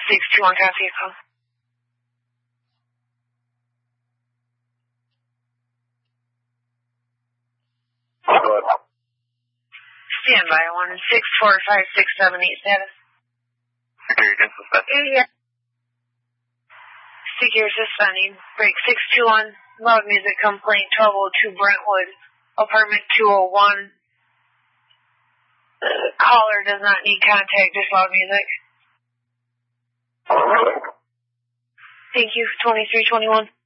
621, copy a call. Stand by, 1645678 status. Security suspending. Yeah. Secure suspending. Break 621, loud music complaint, 1202 Brentwood, apartment 201. The caller does not need contact, just loud music. Thank you, 2321.